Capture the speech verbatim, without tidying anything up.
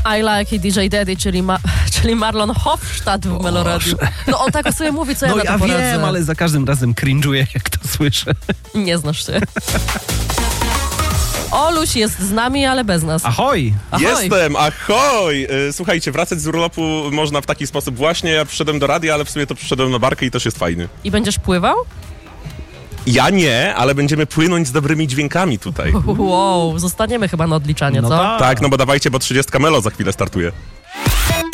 I like it D J Daddy, czyli, ma, czyli Marlon Hofstadt w Meloradiu. No on tak o sobie mówi, co ja No na to ja poradzę. wiem, ale za każdym razem cringe'uję, jak to słyszę. Nie znasz się. Oluś jest z nami, ale bez nas. Ahoj! Ahoj. Jestem, ahoj! Y, Słuchajcie, wracać z urlopu można w taki sposób właśnie. Ja przyszedłem do radia, ale w sumie to przyszedłem na barkę i też jest fajny. I będziesz pływał? Ja nie, ale będziemy płynąć z dobrymi dźwiękami tutaj. Wow, zostaniemy chyba na odliczanie, No co? tak. Tak, no bo dawajcie, bo trzydziestka Melo za chwilę startuje.